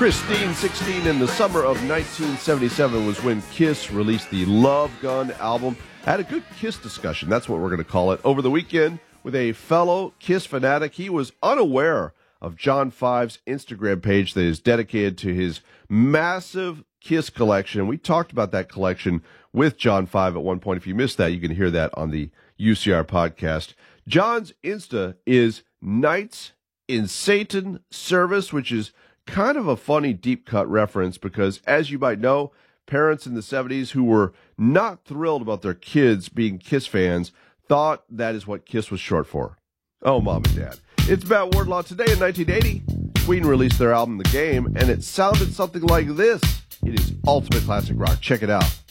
Christine 16 in the summer of 1977 was when Kiss released the Love Gun album. I had a good Kiss discussion, that's what we're going to call it, over the weekend with a fellow Kiss fanatic. He was unaware of John Five's Instagram page that is dedicated to his massive Kiss collection. We talked about that collection with John Five at one point. If you missed that, you can hear that on the UCR podcast. John's Insta is Knights in Satan Service, which is kind of a funny deep cut reference because, as you might know, parents in the 70s who were not thrilled about their kids being Kiss fans thought that is what Kiss was short for. Oh, Mom and Dad. It's Matt Wardlaw. Today in 1980, Queen released their album The Game, and it sounded something like this. It is ultimate classic rock. Check it out.